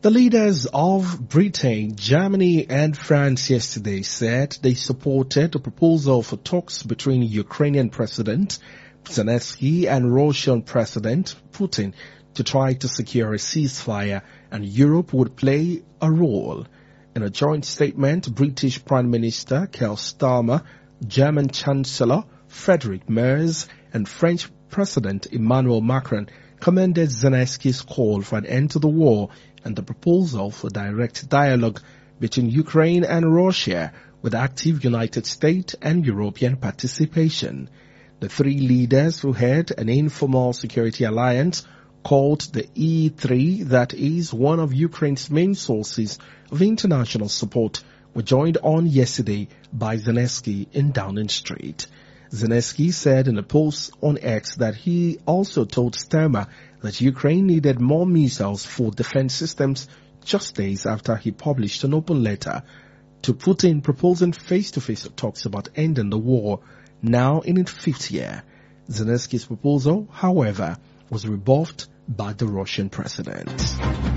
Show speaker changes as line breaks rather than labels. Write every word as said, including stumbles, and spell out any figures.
The leaders of Britain, Germany and France yesterday said they supported a proposal for talks between Ukrainian President Zelensky and Russian President Putin to try to secure a ceasefire, and Europe would play a role. In a joint statement, British Prime Minister Keir Starmer, German Chancellor Friedrich Merz and French President Emmanuel Macron commended Zelensky's call for an end to the war and the proposal for direct dialogue between Ukraine and Russia with active United States and European participation. The three leaders, who had an informal security alliance called the E three, that is one of Ukraine's main sources of international support, were joined on yesterday by Zelensky in Downing Street. Zelensky said in a post on X that he also told Starmer that Ukraine needed more missiles for defense systems just days after he published an open letter to Putin proposing face-to-face talks about ending the war, now in its fifth year. Zelensky's proposal, however, was rebuffed by the Russian president.